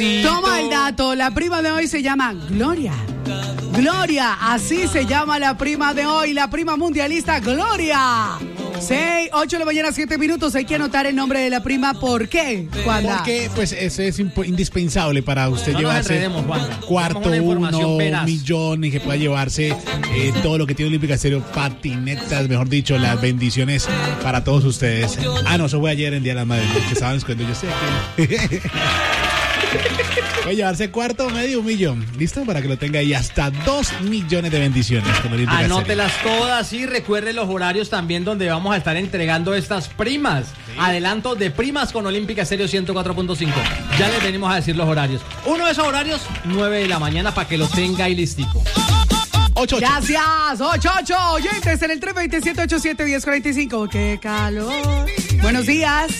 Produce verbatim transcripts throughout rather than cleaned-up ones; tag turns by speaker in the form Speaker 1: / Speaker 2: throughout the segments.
Speaker 1: Toma el dato, la prima de hoy se llama Gloria. Gloria, así se llama la prima de hoy, la prima mundialista Gloria. seis, ocho de la mañana, siete minutos. Hay que anotar el nombre de la prima. ¿Por qué, Juanda?
Speaker 2: Porque pues eso es imp- indispensable para usted no llevarse cuarto uno, millón y que pueda llevarse eh, todo lo que tiene Olímpica Estéreo, patinetas, mejor dicho, las bendiciones para todos ustedes. Ah, no, eso fue ayer en Día de las Madres, que estaban escondiendo, yo sé aquí. Voy a llevarse cuarto, medio, un millón. ¿Listo? Para que lo tenga ahí. Hasta dos millones de bendiciones con Olímpica Estéreo.
Speaker 3: Anótelas todas y recuerde los horarios también donde vamos a estar entregando estas primas. Sí. Adelanto de primas con Olímpica Estéreo ciento cuatro punto cinco. Ya les venimos a decir los horarios. Uno de esos horarios, nueve de la mañana, para que lo tenga ahí listico.
Speaker 1: ocho, ocho. Gracias, ocho ocho. Oyentes en el tres dos siete, ocho siete, uno cero cuatro cinco. ¡Qué calor! Buenos días.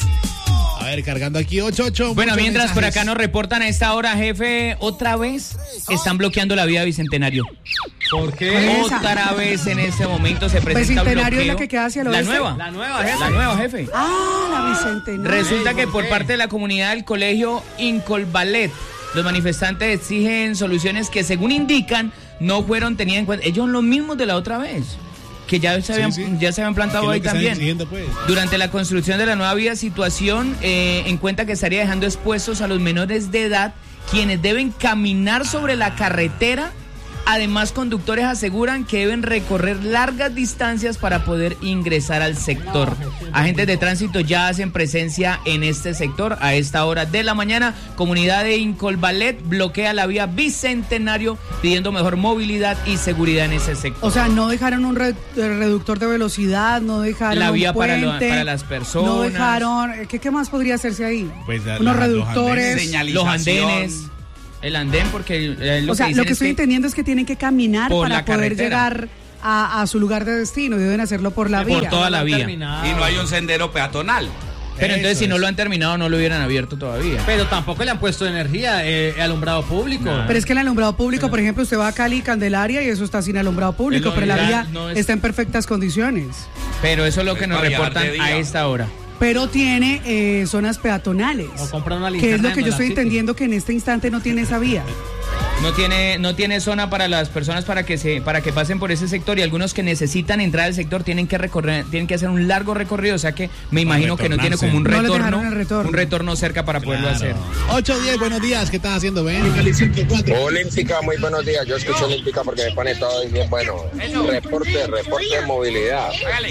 Speaker 2: A ver, cargando aquí ocho ocho.
Speaker 4: Bueno, mientras
Speaker 2: mensajes.
Speaker 4: por acá nos reportan a esta hora, jefe, otra vez están bloqueando la vía Bicentenario.
Speaker 3: ¿Por qué?
Speaker 4: Otra vez en este momento se presenta
Speaker 1: Bicentenario
Speaker 4: un bloqueo.
Speaker 1: Es la que queda hacia el
Speaker 4: La
Speaker 1: oeste.
Speaker 4: nueva.
Speaker 3: La nueva, jefe.
Speaker 4: La nueva, jefe.
Speaker 1: Ah, la Bicentenario.
Speaker 4: Resulta que
Speaker 3: ¿por
Speaker 4: por
Speaker 3: qué?
Speaker 4: parte de la comunidad del colegio Incolvalet, los manifestantes exigen soluciones que, según indican, no fueron tenidas en cuenta. Ellos son los mismos de la otra vez, que ya se habían,
Speaker 2: Sí, sí.
Speaker 4: ya se habían plantado ahí también.
Speaker 2: Pues?
Speaker 4: Durante la construcción de la nueva vía, situación eh, en cuenta que estaría dejando expuestos a los menores de edad, quienes deben caminar sobre la carretera. Además, conductores aseguran que deben recorrer largas distancias para poder ingresar al sector. Agentes de tránsito ya hacen presencia en este sector a esta hora de la mañana. Comunidad de Incolvalet bloquea la vía Bicentenario pidiendo mejor movilidad y seguridad en ese sector.
Speaker 1: O sea, no dejaron un re- reductor de velocidad, no dejaron
Speaker 4: la vía
Speaker 1: un puente,
Speaker 4: para, lo, para las personas.
Speaker 1: No dejaron... ¿Qué, qué más podría hacerse ahí?
Speaker 2: Pues la,
Speaker 1: Unos
Speaker 2: la,
Speaker 1: reductores.
Speaker 2: Los andenes,
Speaker 4: los andenes. El andén, porque eh, lo
Speaker 1: o sea,
Speaker 4: que
Speaker 1: lo que
Speaker 4: es
Speaker 1: estoy
Speaker 4: que
Speaker 1: entendiendo es que tienen que caminar
Speaker 4: por
Speaker 1: para
Speaker 4: la
Speaker 1: poder
Speaker 4: carretera.
Speaker 1: llegar a, a su lugar de destino y deben hacerlo por la
Speaker 4: por
Speaker 1: vía.
Speaker 4: toda la vía.
Speaker 5: Y no hay un sendero peatonal.
Speaker 4: Pero entonces,
Speaker 2: Eso
Speaker 4: si no
Speaker 2: es.
Speaker 4: lo han terminado, no lo hubieran abierto todavía.
Speaker 3: Pero tampoco le han puesto energía, eh, alumbrado público.
Speaker 1: Pero es que el alumbrado público, por ejemplo, usted va a Cali, Candelaria y eso está sin alumbrado público,
Speaker 4: Lo
Speaker 1: pero la
Speaker 4: legal
Speaker 1: vía
Speaker 4: no es-
Speaker 1: está en perfectas condiciones.
Speaker 4: Pero eso es lo que
Speaker 5: Es
Speaker 4: nos
Speaker 5: para viajar
Speaker 4: reportan
Speaker 5: de día.
Speaker 4: a esta hora.
Speaker 1: Pero tiene eh, zonas peatonales.
Speaker 3: O comprar una
Speaker 1: Que es
Speaker 3: linterna
Speaker 1: lo que
Speaker 3: en
Speaker 1: yo
Speaker 3: Dollar
Speaker 1: estoy
Speaker 3: City.
Speaker 1: entendiendo que en este instante no tiene esa vía.
Speaker 4: No tiene, no tiene zona para las personas para que se, para que pasen por ese sector, y algunos que necesitan entrar al sector tienen que recorrer, tienen que hacer un largo recorrido, o sea que me imagino que no tiene como un
Speaker 1: No les
Speaker 4: retorno,
Speaker 1: dejaron el retorno.
Speaker 4: un retorno cerca para poderlo hacer.
Speaker 2: ocho diez, buenos días. ¿Qué estás haciendo, Ben?
Speaker 6: Olímpica, muy buenos días. Yo escucho Olímpica porque me pone todo bien bueno. Reporte, reporte de movilidad.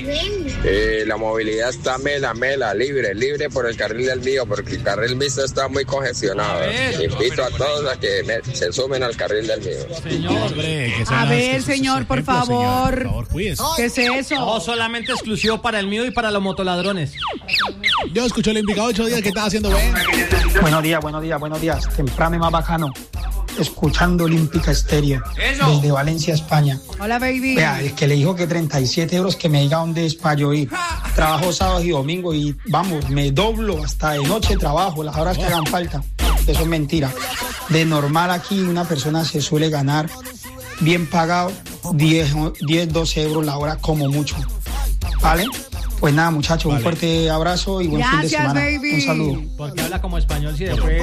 Speaker 6: Eh, la movilidad está mela, mela, libre, libre por el carril del mío, porque el carril mixto está muy congestionado. Invito a todos a que me- se sumen al carril del mío.
Speaker 2: Hombre, que son
Speaker 1: A
Speaker 2: las-
Speaker 1: ver,
Speaker 2: que son
Speaker 1: señor,
Speaker 2: sus
Speaker 1: por
Speaker 2: ejemplos,
Speaker 1: favor.
Speaker 2: señor. Por favor, cuídese.
Speaker 1: ¿Qué es eso?
Speaker 3: No, solamente exclusivo para el mío y para los motoladrones.
Speaker 2: Yo escucho Olímpica, ocho días. ¿Qué estás haciendo, Ben?
Speaker 7: Buenos días, buenos días, buenos días. Temprano y más bacano. Escuchando Olímpica Estéreo. Desde Valencia, España.
Speaker 1: Hola, baby.
Speaker 7: Vea, el que le dijo que treinta y siete euros, que me diga dónde es para yo ir. Trabajo sábado y domingo y vamos, me doblo hasta de noche trabajo, las horas que hagan falta. Eso es mentira. De normal aquí una persona se suele ganar bien pagado diez, doce euros la hora como mucho. ¿Vale? Pues nada, muchachos,
Speaker 2: Vale.
Speaker 7: un fuerte abrazo y buen fin de
Speaker 1: Gracias,
Speaker 7: semana.
Speaker 1: baby.
Speaker 7: Un saludo.
Speaker 3: Porque habla como español, si después...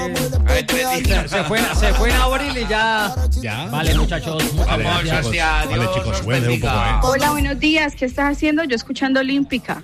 Speaker 3: Se, se fue, se fue en abril y ya...
Speaker 2: Ya.
Speaker 3: Vale, muchachos, muchas
Speaker 2: Vale,
Speaker 3: gracias.
Speaker 2: chicos.
Speaker 5: Gracias,
Speaker 2: Vale,
Speaker 5: Dios
Speaker 2: chicos,
Speaker 5: los
Speaker 2: cuídense un poco,
Speaker 5: bendiga.
Speaker 2: ¿eh?
Speaker 8: Hola, buenos días. ¿Qué estás haciendo? Yo escuchando Olímpica.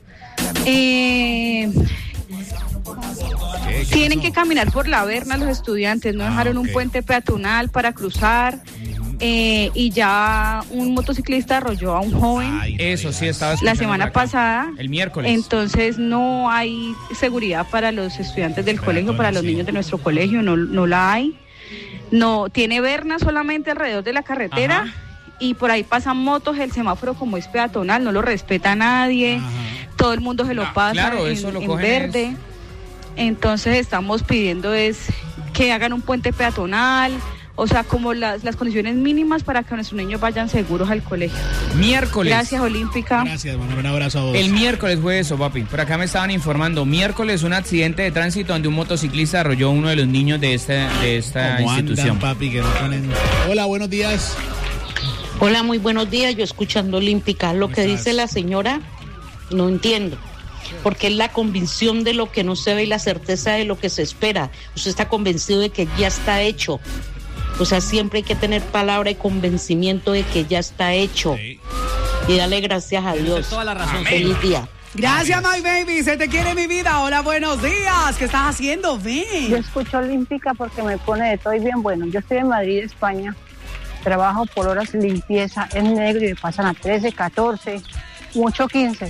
Speaker 8: Eh,
Speaker 2: ¿Qué, qué
Speaker 8: tienen
Speaker 2: pasó?
Speaker 8: que caminar por la Verna los estudiantes. No
Speaker 2: Ah,
Speaker 8: dejaron
Speaker 2: ok.
Speaker 8: un puente peatonal para cruzar. eh, y ya un motociclista arrolló a un joven
Speaker 2: Ay,
Speaker 4: Eso sí estaba
Speaker 8: la
Speaker 4: escuchando
Speaker 8: semana
Speaker 4: por acá.
Speaker 8: pasada.
Speaker 4: El miércoles.
Speaker 8: Entonces no hay seguridad para los estudiantes del colegio, para los
Speaker 2: sí.
Speaker 8: niños de nuestro colegio, no, no la hay. No, tiene verna solamente alrededor de la carretera.
Speaker 4: Ajá.
Speaker 8: Y por ahí pasan motos, el semáforo como es peatonal, no lo respeta nadie,
Speaker 2: Ajá.
Speaker 8: todo el mundo se lo
Speaker 4: Ah,
Speaker 8: pasa
Speaker 4: claro,
Speaker 8: en,
Speaker 4: eso lo
Speaker 8: en
Speaker 4: cogen
Speaker 8: verde.
Speaker 4: es-
Speaker 8: Entonces estamos pidiendo es que hagan un puente peatonal, o sea, como las, las condiciones mínimas para que nuestros niños vayan seguros al colegio.
Speaker 4: Miércoles.
Speaker 8: Gracias, Olímpica.
Speaker 2: Gracias, Manuel. Un abrazo a vos.
Speaker 4: El miércoles fue eso, papi. Por acá me estaban informando. Miércoles un accidente de tránsito donde un motociclista arrolló a uno de los niños de esta, de esta
Speaker 2: ¿Cómo
Speaker 4: institución.
Speaker 2: andan, papi? Que no ponen... Hola, buenos días.
Speaker 9: Hola, muy buenos días. Yo escuchando Olímpica. Lo
Speaker 2: ¿Cómo
Speaker 9: que
Speaker 2: estás?
Speaker 9: dice la señora, no entiendo. porque es la convicción de lo que no se ve y la certeza de lo que se espera. Usted está convencido de que ya está hecho. O sea, siempre hay que tener palabra y convencimiento de que ya está hecho. Sí. Y darle gracias a Dios.
Speaker 3: Toda la razón.
Speaker 9: Feliz día.
Speaker 1: Gracias, my baby. Se te quiere mi vida. Hola, buenos días. ¿Qué estás haciendo? Ven.
Speaker 10: Yo escucho Olímpica porque me pone de todo y bien bueno. Yo estoy en Madrid, España. Trabajo por horas de limpieza. Es negro y me pasan a trece, catorce, mucho quince.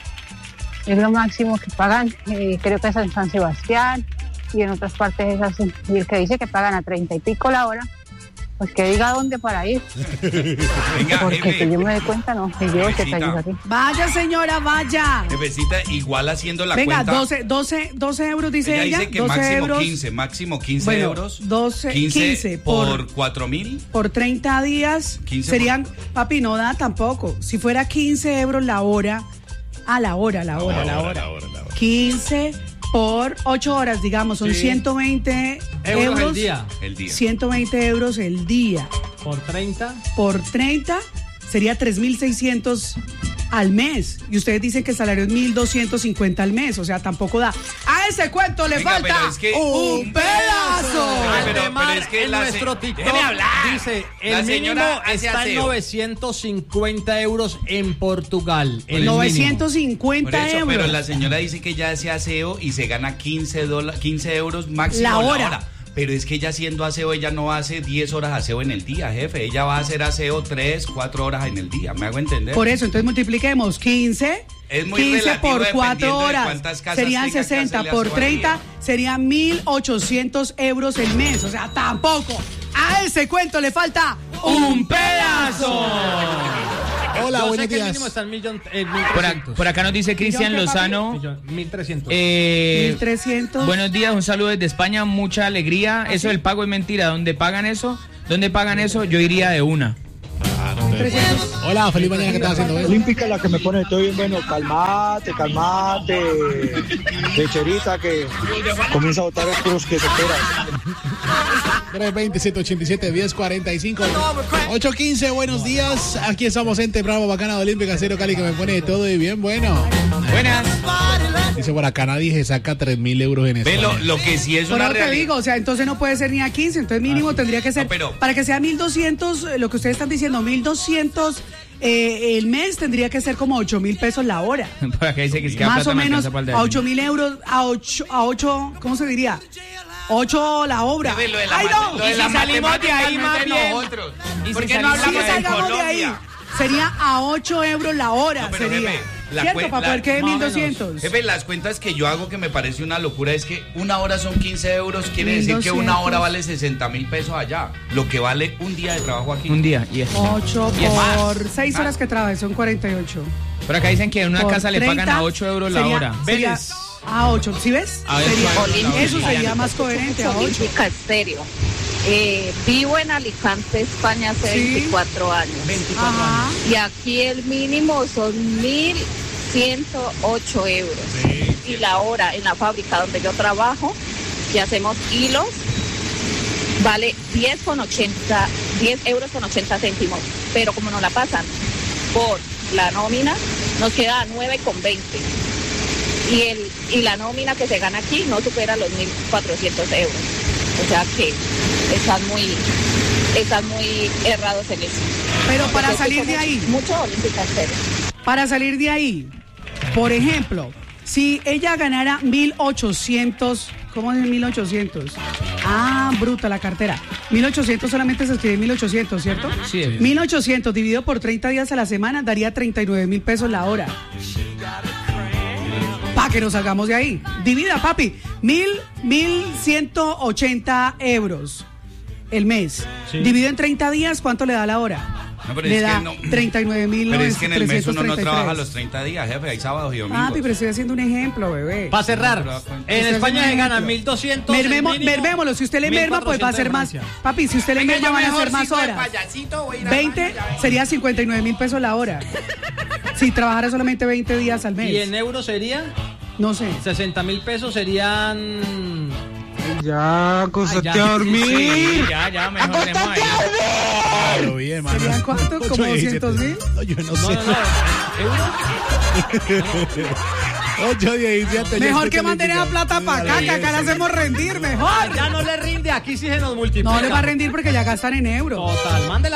Speaker 10: Es lo máximo que pagan. Eh, creo que es en San Sebastián y en otras partes es así. Y el que dice que pagan a treinta y pico la hora, pues que diga dónde para ir. Venga, porque jefe, que yo me dé cuenta, no, que yo que te ayudo aquí.
Speaker 1: Vaya, señora, vaya.
Speaker 5: Jefecita, igual haciendo la
Speaker 1: Venga,
Speaker 5: cuenta.
Speaker 1: doce, doce, doce euros, dice ella.
Speaker 5: Ella dice que máximo euros. quince, máximo quince bueno, euros.
Speaker 1: doce, quince, quince por,
Speaker 5: por cuatro mil.
Speaker 1: Por treinta días serían, por... papi, no da tampoco. Si fuera quince euros la hora, a la hora, la hora, la hora. La hora, la hora. quince por ocho horas, digamos, son sí. ciento veinte euros, euros
Speaker 3: el día.
Speaker 5: el día.
Speaker 1: ciento veinte euros el día.
Speaker 3: ¿Por treinta?
Speaker 1: Por treinta sería tres mil seiscientos al mes. Y ustedes dicen que el salario es mil doscientos cincuenta al mes. O sea, tampoco da. A ese cuento le Venga, falta es que un pedazo.
Speaker 3: Ay, pero, pero es que en nuestro se... TikTok dice, el mínimo está en novecientos cincuenta euros en Portugal. El
Speaker 1: novecientos cincuenta
Speaker 5: eso,
Speaker 1: euros.
Speaker 5: Pero la señora dice que ya hace aseo y se gana quince, dola, quince euros máximo
Speaker 1: la hora.
Speaker 5: La hora. Pero es que ella haciendo aseo, ella no hace diez horas aseo en el día, jefe. Ella va a hacer aseo tres, cuatro horas en el día. ¿Me hago entender?
Speaker 1: Por eso, entonces multipliquemos quince.
Speaker 5: Es muy
Speaker 1: quince por cuatro horas. Serían sesenta por treinta. Serían mil ochocientos euros el mes. O sea, tampoco. A ese cuento le falta un pedazo.
Speaker 2: Hola, buenos días.
Speaker 3: Está el millón, el
Speaker 4: por, a, por acá nos dice Cristian Lozano.
Speaker 3: mil trescientos.
Speaker 4: Eh,
Speaker 1: mil trescientos.
Speaker 4: Buenos días, un saludo desde España, mucha alegría. ¿Ah, eso sí? Del pago es mentira. ¿Dónde pagan eso? ¿Dónde pagan eso? Yo iría de una.
Speaker 2: Hola, feliz mañana, ¿qué estás haciendo?
Speaker 11: Olímpica, la que me pone todo bien bueno, calmate, calmate, lecherita que comienza a botar el cruz que se espera.
Speaker 2: tres veinte, ciento ochenta y siete, diez cuarenta y cinco, ocho quince, buenos días, aquí estamos en Bravo, Bacana de Olímpica, Cero Cali, que me pone de todo y bien bueno.
Speaker 4: Buenas.
Speaker 2: Dice por acá, nadie se saca tres mil euros en eso.
Speaker 5: Lo, lo que sí es una
Speaker 1: realidad. Pero te digo, o sea, entonces no puede ser ni a quince, entonces mínimo ah, sí. tendría que ser, no, pero... para que sea mil doscientos, lo que ustedes están diciendo, mil doscientos eh, el mes tendría que ser como ocho mil pesos la hora.
Speaker 4: Por acá dice que es que
Speaker 1: más o menos a ocho mil euros, a ocho, a ocho, ¿cómo se diría? ocho la obra.
Speaker 5: Ve, lo de la
Speaker 1: ¡Ay, no!
Speaker 5: Lo de
Speaker 1: y
Speaker 5: la
Speaker 1: si salimos de ahí más bien.
Speaker 5: Nosotros.
Speaker 1: ¿Y
Speaker 5: ¿Por
Speaker 1: si
Speaker 5: qué no hablamos
Speaker 1: si
Speaker 5: de Colombia? De ahí,
Speaker 1: sería a ocho euros la hora. No, pero sería. Jefe, la ¿cierto? Cuen, para poder que de mil doscientos.
Speaker 5: Jefe, las cuentas que yo hago que me parece una locura es que una hora son quince euros, quiere decir que una hora vale sesenta mil pesos allá. Lo que vale un día de trabajo aquí.
Speaker 4: Un día, y es.
Speaker 1: ocho por seis horas que trabajas, son cuarenta y ocho.
Speaker 4: Por acá dicen que en una por casa treinta, le pagan a ocho euros la
Speaker 1: sería,
Speaker 4: hora.
Speaker 1: Sería a ocho, ¿sí ves?
Speaker 4: A ver,
Speaker 1: sería, eso sería más coherente a ocho.
Speaker 12: En serio. Eh, vivo en Alicante, España hace ¿sí? veinticuatro años.
Speaker 1: veinticuatro años.
Speaker 12: Y aquí el mínimo son mil ciento ocho euros. Sí. Y la hora en la fábrica donde yo trabajo, que hacemos hilos, vale diez con ochenta, diez euros con ochenta céntimos. Pero como nos la pasan por la nómina, nos queda a nueve con veinte. Y, el, y la nómina que se gana aquí no supera los mil cuatrocientos euros. O sea que están muy, están muy errados en eso.
Speaker 1: Pero para salir de ahí,
Speaker 12: mucho Olímpica cero.
Speaker 1: Para salir de ahí, por ejemplo, si ella ganara mil ochocientos, ¿cómo es mil ochocientos? Ah, bruta la cartera. mil ochocientos solamente se escribe mil ochocientos, ¿cierto?
Speaker 4: Sí.
Speaker 1: mil ochocientos dividido por treinta días a la semana daría treinta y nueve mil pesos la hora. Para que nos salgamos de ahí. Divida, papi. Mil, mil ciento ochenta euros el mes. Sí. Dividido en treinta días, ¿cuánto le da la hora?
Speaker 5: No, pero
Speaker 1: le
Speaker 5: es
Speaker 1: da
Speaker 5: que no,
Speaker 1: treinta y nueve mil.
Speaker 5: Pero es que en el mes uno no trabaja los treinta días, jefe. Hay sábados y domingos.
Speaker 1: Papi, pero estoy haciendo un ejemplo, bebé.
Speaker 3: Para cerrar, en España se gana mil doscientos.
Speaker 1: Mermémoslo. Si usted le merma, pues va a ser más. Papi, si usted le merma, van a ser más horas. veinte sería cincuenta y nueve mil pesos la hora. Si trabajara solamente veinte días al mes.
Speaker 3: ¿Y en euros sería?
Speaker 1: No sé.
Speaker 3: sesenta mil pesos serían.
Speaker 11: Ya, acostate a dormir.
Speaker 4: Sí, ya, ya, mejor de más.
Speaker 2: Claro, bien, mano.
Speaker 1: ¿Serían cuánto? ¿Como doscientos mil?
Speaker 2: No, yo no, no sé.
Speaker 3: No, no, no. ¿Euros?
Speaker 2: ocho diecisiete.
Speaker 1: Mejor que mantener la plata para acá, que acá la hacemos rendir mejor.
Speaker 3: Ya no le rinde, aquí sí se nos multiplica.
Speaker 1: No le va a rendir porque ya gastan en euros.
Speaker 3: Total, mándela.